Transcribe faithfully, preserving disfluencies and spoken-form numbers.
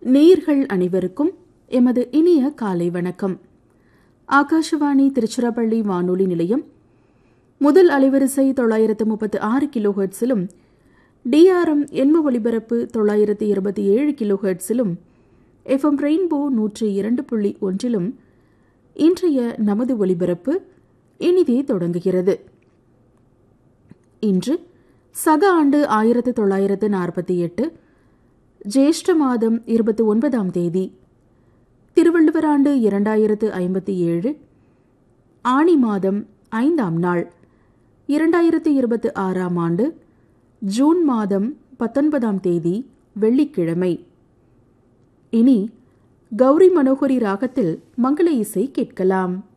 நேயர்கள் அனைவருக்கும் எமது இனிய காலை வணக்கம். ஆகாஷவாணி திருச்சிராப்பள்ளி வானொலி நிலையம் முதல் அலைவரிசை தொள்ளாயிரத்து முப்பத்து ஆறு கிலோ ஹெர்ட்ஸிலும் டிஆர்எம் எண்ம ஒலிபரப்பு தொள்ளாயிரத்து இருபத்தி ஏழு கிலோ ஹெர்ட்ஸிலும் எஃப்எம் ரெயின்போ நூற்றி இரண்டு புள்ளி ஒன்றிலும் இன்றைய நமது ஒலிபரப்பு இனிதே தொடங்குகிறது. இன்று சக ஆண்டு ஆயிரத்து தொள்ளாயிரத்து நாற்பத்தி எட்டு ஜேஷ்ட மாதம் இருபத்தி ஒன்பதாம் தேதி, திருவள்ளுவர் ஆண்டு இரண்டாயிரத்து ஐம்பத்தி ஏழு ஆணி மாதம் ஐந்தாம் நாள், இரண்டாயிரத்து இருபத்தி ஆறாம் ஆண்டு ஜூன் மாதம் பத்தொன்பதாம் தேதி வெள்ளிக்கிழமை. இனி கௌரி மனோகரி ராகத்தில் மங்கள இசை கேட்கலாம்.